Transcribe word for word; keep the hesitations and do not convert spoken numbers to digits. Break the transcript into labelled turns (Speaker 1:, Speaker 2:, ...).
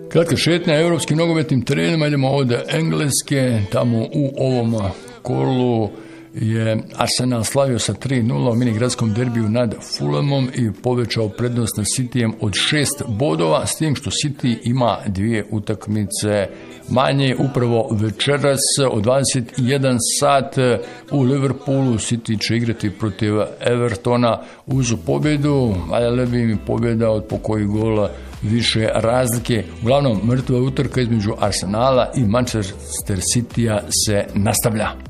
Speaker 1: Kratka šetnja europskim nogometnim terenima, idemo od Engleske, tamo u ovom kolu je Arsenal slavio sa tri nula u minigradskom derbiju nad Fulhamom i povećao prednost na Cityjem od šest bodova, s tim što City ima dvije utakmice manje. Upravo večeras od dvadeset jedan sat u Liverpoolu City će igrati protiv Evertona uz pobjedu, ali bi mi pobjeda od po koji gola više razlike. Uglavnom, mrtva utrka između Arsenala i Manchester Cityja se nastavlja.